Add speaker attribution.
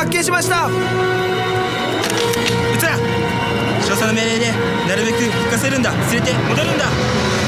Speaker 1: 発見しました。
Speaker 2: 撃つな。少佐の命令でなるべく吹かせるんだ。連れて戻るんだ。